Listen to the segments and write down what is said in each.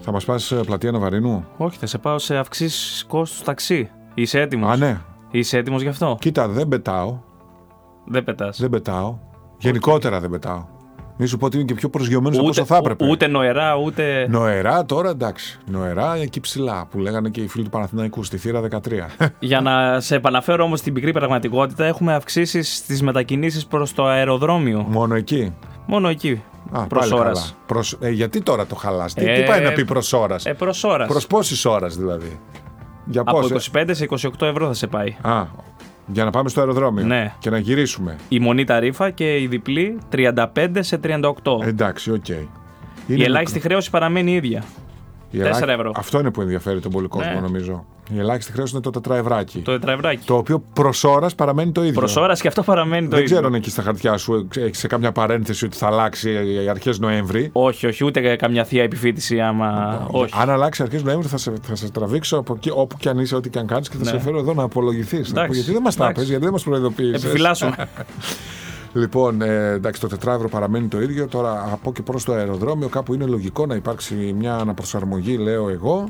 Θα μας πας πλατεία Ναβαρίνου? Όχι, θα σε πάω σε αυξήσεις κόστους ταξί. Είσαι έτοιμος? Α, ναι. Είσαι έτοιμος γι' αυτό? Κοίτα, δεν πετάω. Δεν πετάς. Δεν πετάω. Γενικότερα δεν πετάω. Μη σου πω ότι είναι και πιο προσγειωμένος από όσο θα έπρεπε. Ούτε νοερά, ούτε. Νοερά τώρα εντάξει. Νοερά εκεί ψηλά που λέγανε και οι φίλοι του Παναθηναϊκού στη θύρα 13. Για να σε επαναφέρω όμως στην πικρή πραγματικότητα, έχουμε αυξήσεις στις μετακινήσεις προς το αεροδρόμιο. Μόνο εκεί. Μόνο εκεί. Α, προς πάλι ώρας. καλά. Γιατί τώρα το χαλάς? Τι πάει να πει προς ώρας? Προς ώρας. Προς πόσης ώρας δηλαδή? Για Από πόσε? 25 σε 28 ευρώ θα σε πάει. Α, για να πάμε στο αεροδρόμιο. Ναι. Και να γυρίσουμε. Η μονή ταρίφα και η διπλή 35 σε 38. Εντάξει, οκ. Η ελάχιστη χρέωση παραμένει ίδια. 4 ευρώ. Αυτό είναι που ενδιαφέρει τον πολύ κόσμο, Ναι. νομίζω. Η ελάχιστη χρέωση είναι το τετραευράκι. Το τετραευράκι. Το οποίο προς ώρας παραμένει το ίδιο. Προς ώρας και αυτό παραμένει το Δεν ίδιο. ξέρω αν εκεί στα χαρτιά σου έχεις σε κάμια παρένθεση ότι θα αλλάξει αρχές Νοέμβρη. Όχι, ούτε καμιά θεία επιφύτηση άμα. Όχι. Αν αλλάξει αρχές Νοέμβρη θα σε τραβήξω από εκεί, όπου και αν είσαι, ό,τι και αν κάνεις, και θα σε φέρω εδώ να απολογηθείς. Γιατί δεν μας τα πες, γιατί δεν μας προειδοποιήσεις. Επιφυλάσσουμε. Λοιπόν, εντάξει, το τετράευρο παραμένει το ίδιο. Τώρα από και προς το αεροδρόμιο κάπου είναι λογικό να υπάρξει μια αναπροσαρμογή, λέω εγώ.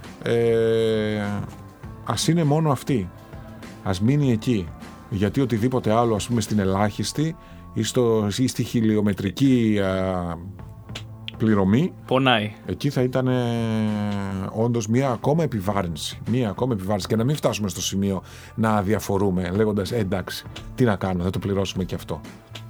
Ας είναι μόνο αυτή. Ας μείνει εκεί. Γιατί οτιδήποτε άλλο, ας πούμε, στην ελάχιστη ή στη χιλιομετρική πληρωμή, Πονάει. εκεί θα ήταν όντως μία ακόμα επιβάρυνση. Και να μην φτάσουμε στο σημείο να αδιαφορούμε λέγοντας εντάξει, τι να κάνουμε, θα το πληρώσουμε και αυτό.